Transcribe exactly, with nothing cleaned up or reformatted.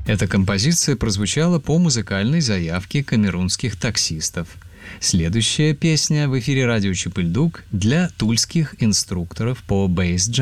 Эта композиция прозвучала по музыкальной заявке камерунских таксистов. Следующая песня в эфире радио Чип и Лдук для тульских инструкторов по бейс-джазу.